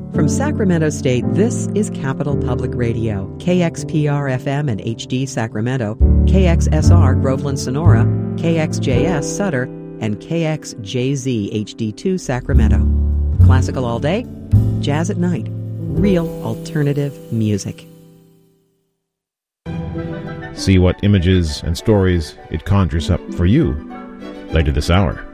From Sacramento State, this is Capital Public Radio, KXPR-FM and HD Sacramento, KXSR Groveland Sonora, KXJS Sutter, and KXJZ HD2 Sacramento. Classical all day, jazz at night, real alternative music. See what images and stories it conjures up for you later this hour.